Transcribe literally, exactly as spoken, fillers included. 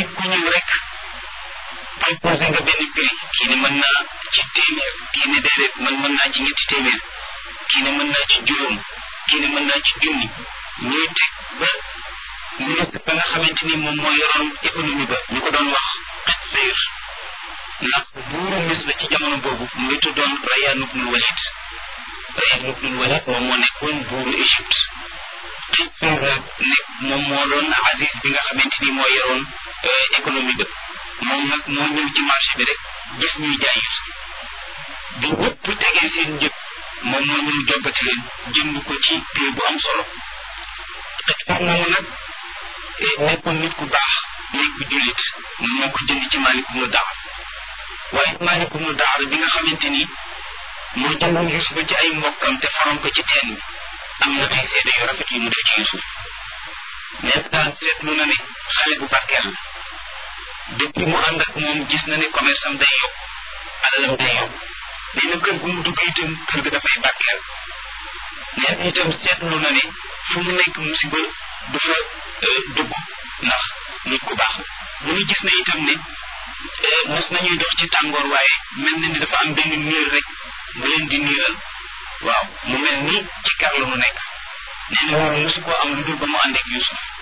nit ku ñëw rek proposé nga benn prix kii ne mën naa ci téeméer kii ne déedéet man mën naa ci ñetti téeméer kii ne mën naa ci juróom kii ne mën naa ci junni ñuy teg ba ministre ba nga xamante ni moom moo yoroon économie ba ñu ko doon wax Qutayr ndax buuru Misra ci jamono boobu mu ngi tuddoon Rayyan ibnul Walid Rayyan ibnul Walid moom moo nekkoon buuru Égypte Qutayr nag nekk moom moo doon Aziz bi nga xamante ni moo yoroon économie ba moom nag moo ñëw ci marché bi rek gis ñuy jaay Yuusuf bi ñëpp tegee seen njëg moom moo ñëw joggati leen jënd ko ci prix bu am solo Qutayr moomu nag nekkoon nit ku baax nekk jullit moo ko jënd ci Maalik ibnu Daar waaye Maalik ibnu Daar bi nga xamante ni moo jëndoon Yuusuf ci ay mbokkam te faroon ko ci teen bi am na ay seede yu rafet yu mu def ci Yuusuf mais daal seetlu na ne xale bu barkeel la depuis mu ànd ak moom gis na ne commerce am day yokk alalam day yokk nee na kër gu mu dugg itam kër ga dafay barkeel nee na itam seetlu na ne fu mu nekk musiba du fa dugg ndax nit ku baax la mu ngi gis na itam ne mos nañuy dox ci tàngoor waaye mel na ni dafa am benn niir rek bu leen di niiral waaw mu mel ni ci kar la mu nekk nee na loolu mosu koo am lu dul ba mu ànd ak Yuusuf